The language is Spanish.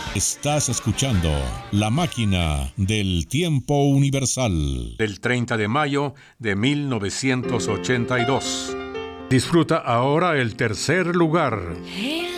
Estás escuchando La Máquina del Tiempo Universal. Del 30 de mayo de 1982. Disfruta ahora el tercer lugar.